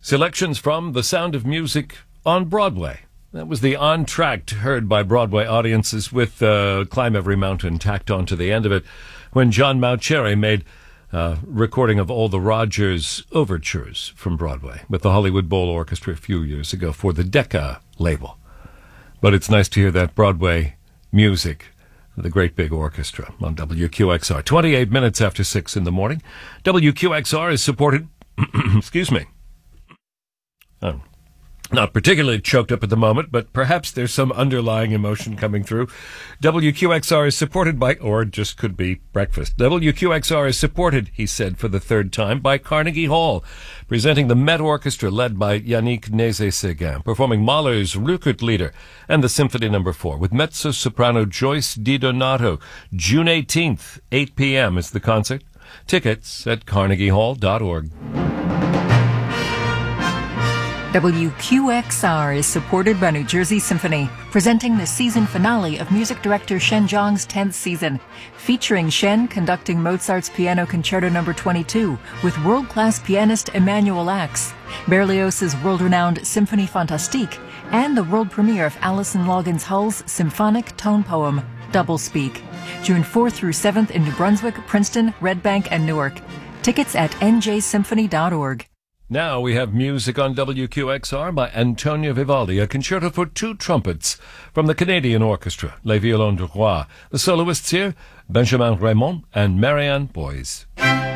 Selections from The Sound of Music on Broadway. That was the on-track heard by Broadway audiences with Climb Every Mountain tacked on to the end of it when John Mauceri made a recording of all the Rogers overtures from Broadway with the Hollywood Bowl Orchestra a few years ago for the Decca label. But it's nice to hear that Broadway music, the great big orchestra on WQXR. 28 minutes after 6 in the morning. WQXR is supported, excuse me, not particularly choked up at the moment, but perhaps there's some underlying emotion coming through. WQXR is supported by, or it just could be breakfast. WQXR is supported, he said for the third time, by Carnegie Hall, presenting the Met Orchestra led by Yannick Nézet-Séguin, performing Mahler's Rückert-Lieder and the Symphony No. 4 with mezzo-soprano Joyce DiDonato. June 18th, 8 p.m. is the concert. Tickets at carnegiehall.org. WQXR is supported by New Jersey Symphony, presenting the season finale of music director Shen Zhang's 10th season, featuring Shen conducting Mozart's Piano Concerto No. 22 with world-class pianist Emanuel Ax, Berlioz's world-renowned Symphonie Fantastique, and the world premiere of Alison Loggins Hull's symphonic tone poem, Doublespeak, June 4th through 7th in New Brunswick, Princeton, Red Bank, and Newark. Tickets at njsymphony.org. Now we have music on WQXR by Antonio Vivaldi, a concerto for two trumpets from the Canadian Orchestra, Les Violons du Roi. The soloists here, Benjamin Raymond and Marianne Boyes.